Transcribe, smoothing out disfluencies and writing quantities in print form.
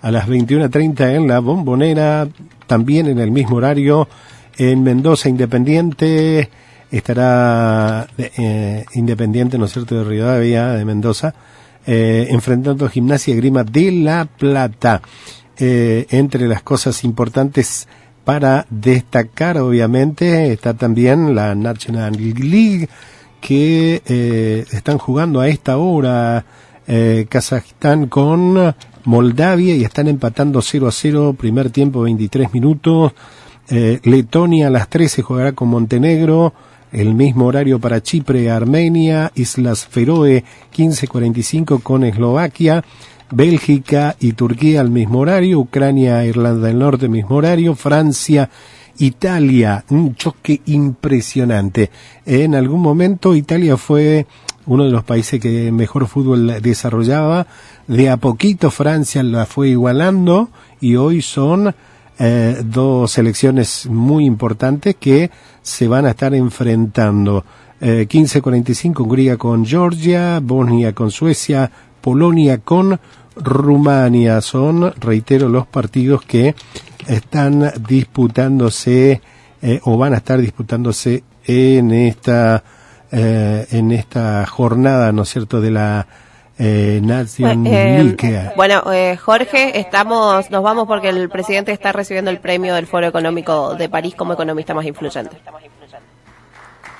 a las 21:30 en la Bombonera, también en el mismo horario en Mendoza. Independiente estará Independiente, ¿no es cierto?, de Rivadavia, de Mendoza, enfrentando Gimnasia y Esgrima de La Plata. Entre las cosas importantes para destacar, obviamente, está también la National League, que están jugando a esta hora Kazajistán con Moldavia y están empatando 0-0, primer tiempo 23 minutos. Letonia a las 13 jugará con Montenegro, el mismo horario para Chipre, Armenia, Islas Feroe 15:45 con Eslovaquia, Bélgica y Turquía al mismo horario, Ucrania, Irlanda del Norte mismo horario, Francia, Italia, un choque impresionante. En algún momento Italia fue uno de los países que mejor fútbol desarrollaba, de a poquito Francia la fue igualando y hoy son dos selecciones muy importantes que se van a estar enfrentando. 15:45 Hungría con Georgia, Bosnia con Suecia, Polonia con Rumania. Son, reitero, los partidos que están disputándose o van a estar disputándose en esta jornada, ¿no es cierto?, de la Nation League. Bueno, Jorge, nos vamos porque el presidente está recibiendo el premio del Foro Económico de París como economista más influyente.